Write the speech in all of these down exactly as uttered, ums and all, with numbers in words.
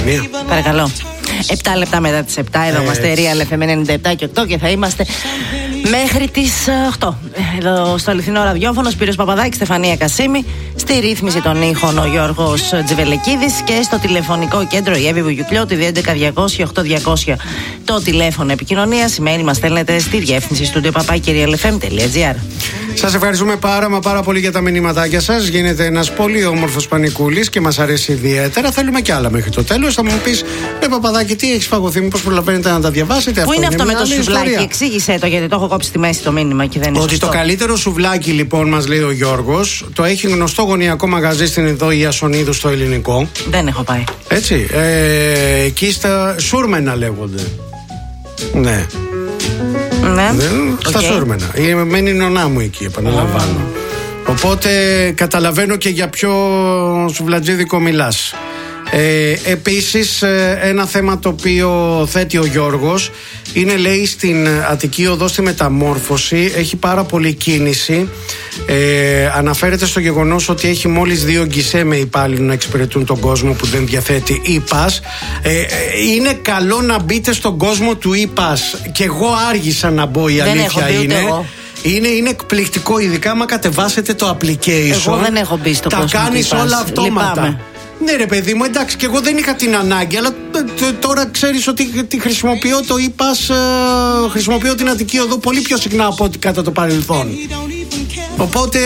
Ευθυμία. Παρακαλώ. επτά λεπτά μετά τις επτά, εδώ είμαστε Real εφ εμ ενενήντα επτά και οκτώ και θα είμαστε μέχρι τις οκτώ. Εδώ στο αληθινό ραδιόφωνο, Σπύρος Παπαδάκης, Στεφανία Κασίμη. Στη ρύθμιση των ήχων ο Γιώργος Τζιβελεκίδης. Και στο τηλεφωνικό κέντρο η Εύη Βουγιουκλιώτη, δύο ένα μηδέν μηδέν οκτώ διακόσια το τηλέφωνο επικοινωνίας. Email μας στέλνετε στη διεύθυνση studio παπάκι real f m dot g r. Σας ευχαριστούμε πάρα μα πάρα πολύ για τα μηνύματάκια σας. Γίνεται ένας πολύ όμορφος πανικούλης και μας αρέσει ιδιαίτερα. Θέλουμε κι άλλα μέχρι το τέλος. Θα μου πεις, ρε Παπαδάκη, τι έχεις φαγωθεί, μήπως προλαβαίνετε να τα διαβάσετε? Πού αυτό είναι αυτό με το σουβλάκι? ιστορία. Εξήγησέ το, γιατί το έχω κόψει στη μέση το μήνυμα και δεν είναι Ότι σωστό. το καλύτερο σουβλάκι, λοιπόν, μας λέει ο Γιώργος, το έχει γνωστό γωνιακό μαγαζί στην Ιδώ Ιασονίδου στο ελληνικό. Δεν έχω πάει. Έτσι. Ε, εκεί στα Σούρμενα λέγονται. Ναι. Ναι. Δεν, στα Okay. Σούρμενα. Η μένει η νονά μου εκεί, επαναλαμβάνω. Oh. Οπότε καταλαβαίνω και για ποιο σουβλατζίδικο μιλάς. Ε, επίσης, ένα θέμα το οποίο θέτει ο Γιώργος είναι, λέει, στην Αττική Οδό στη Μεταμόρφωση έχει πάρα πολύ κίνηση. ε, Αναφέρεται στο γεγονός ότι έχει μόλις δύο γκισέ με υπάλληλοι να εξυπηρετούν τον κόσμο που δεν διαθέτει e-pass. ε, Είναι καλό να μπείτε στον κόσμο του e-pass. Και εγώ άργησα να μπω, η δεν αλήθεια έχω είναι εγώ. Είναι, είναι εκπληκτικό, ειδικά άμα κατεβάσετε το application. Εγώ δεν έχω μπει στον τα κόσμο. Τα κάνεις όλα αυτόματα. Λυπάμαι. Ναι, ρε παιδί μου, εντάξει, και εγώ δεν είχα την ανάγκη, αλλά τώρα ξέρεις ότι τη χρησιμοποιώ το e-pass, ε, χρησιμοποιώ την Αττική Οδό πολύ πιο συχνά από ό,τι κατά το παρελθόν. Οπότε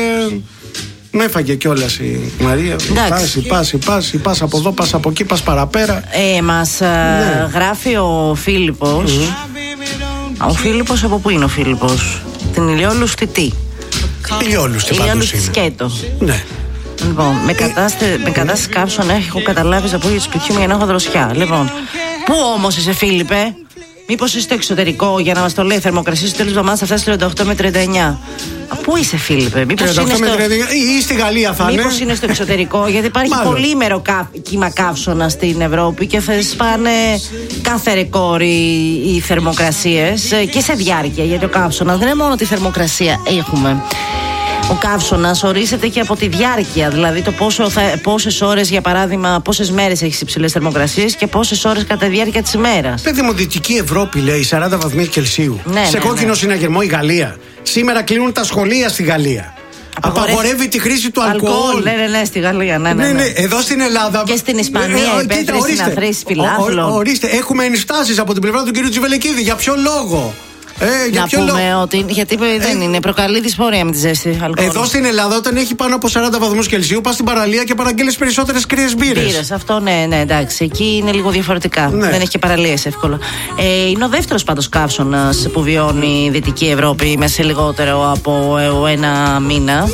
με έφαγε κιόλας η Μαρία. Πας, πας, πας, πας από εδώ, πας από εκεί, πας παραπέρα. Ε, μας ναι. γράφει ο Φίλιππος. Mm-hmm. Ο Φίλιππος, από πού είναι ο Φίλιππος? Την Ηλιόλου στη τι? Ηλιόλου στη πάντως είναι. Σκέτο. Ναι. Λοιπόν, με κατάσταση, με κατάσταση κάψων έχω καταλάβει από το σπιτιού μου για να έχω δροσιά. Λοιπόν, πού όμως είσαι, Φίλιππε? Μήπως είσαι στο εξωτερικό, για να μας το λέει, θερμοκρασία στο τέλος της εβδομάδας θα φτάσει τριάντα οκτώ με τριάντα εννιά. Πού είσαι, Φίλιππε? Μήπως είναι στο... ή στη Γαλλία θα είναι. Μήπως είναι στο εξωτερικό, γιατί υπάρχει πολύμερο κα... κύμα καύσωνα στην Ευρώπη και θα σπάνε κάθε ρεκόρ οι, οι θερμοκρασίες και σε διάρκεια. Γιατί ο καύσωνας δεν είναι μόνο τη θερμοκρασία έχουμε. Ο καύσωνας ορίζεται και από τη διάρκεια, δηλαδή το πόσο θα, πόσες ώρες, για παράδειγμα, πόσες μέρες έχεις υψηλές θερμοκρασίες και πόσες ώρες κατά τη διάρκεια της ημέρας. Παιδί μου, Δυτική Ευρώπη λέει σαράντα βαθμοί Κελσίου. Ναι, σε ναι, κόκκινο ναι. συναγερμό η Γαλλία. Σήμερα κλείνουν τα σχολεία στη Γαλλία. Απαγορεύει, Απαγορεύει τη χρήση του αλκοόλ. Αλκοόλ, ναι, ναι, ναι, στη Γαλλία, ναι, ναι, ναι. ναι, ναι. Εδώ στην Ελλάδα. Και στην Ισπανία ε, υπέτρεση να θρήσει φιλάθλων. Ορίστε, έχουμε ενστάσεις από την πλευρά του κ. Τζιβελεκίδη. Για ποιο λόγο? Ε, για να ποιο πούμε λόγο? ότι. Γιατί δεν ε, είναι, προκαλεί δυσφορία με τη ζέστη αλκοόλ. Εδώ στην Ελλάδα, όταν έχει πάνω από σαράντα βαθμούς Κελσίου, πας στην παραλία και παραγγέλνεις περισσότερες κρύες μπύρες. Μπύρες, αυτό ναι, ναι, εντάξει. Εκεί είναι λίγο διαφορετικά. Ναι. Δεν έχει και παραλίες εύκολα. Ε, είναι ο δεύτερος πάντως καύσωνας που βιώνει η Δυτική Ευρώπη μέσα σε λιγότερο από ένα μήνα.